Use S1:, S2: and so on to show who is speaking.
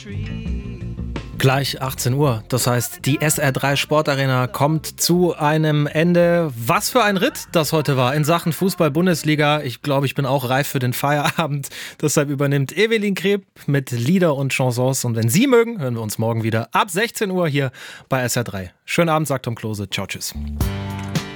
S1: Gleich 18 Uhr, das heißt, die SR3 Sportarena kommt zu einem Ende. Was für ein Ritt das heute war in Sachen Fußball-Bundesliga. Ich glaube, ich bin auch reif für den Feierabend. Deshalb übernimmt Evelyn Kreb mit Lieder und Chansons. Und wenn Sie mögen, hören wir uns morgen wieder ab 16 Uhr hier bei SR3. Schönen Abend, sagt Tom Klose. Ciao, tschüss.